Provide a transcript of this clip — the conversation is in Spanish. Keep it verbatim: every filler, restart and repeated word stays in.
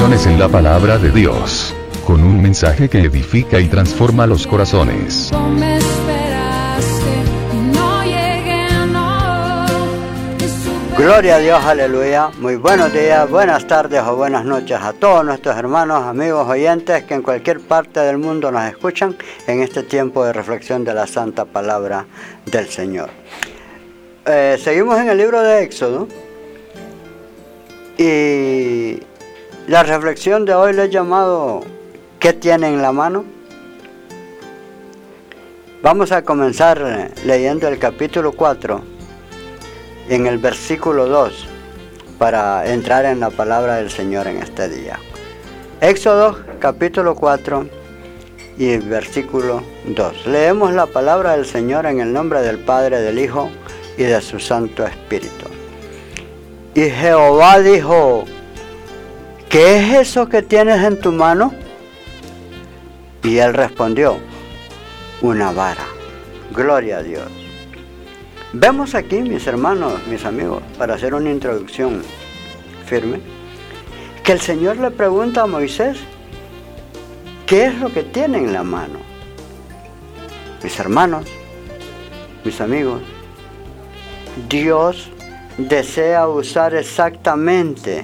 reflexiones en la palabra de Dios, con un mensaje que edifica y transforma los corazones. Gloria a Dios, aleluya. Muy buenos días, buenas tardes o buenas noches a todos nuestros hermanos, amigos, oyentes que en cualquier parte del mundo nos escuchan en este tiempo de reflexión de la santa palabra del Señor. Eh, seguimos en el libro de Éxodo y la reflexión de hoy le he llamado ¿qué tiene en la mano? Vamos a comenzar leyendo el capítulo cuatro. En el versículo dos, para entrar en la palabra del Señor en este día. Éxodo capítulo cuatro y el versículo dos. Leemos la palabra del Señor en el nombre del Padre, del Hijo y de su Santo Espíritu. Y Jehová dijo, ¿qué es eso que tienes en tu mano? Y él respondió, una vara. Gloria a Dios. Vemos aquí, mis hermanos, mis amigos, para hacer una introducción firme, que el Señor le pregunta a Moisés, ¿qué es lo que tiene en la mano? Mis hermanos, mis amigos, Dios desea usar exactamente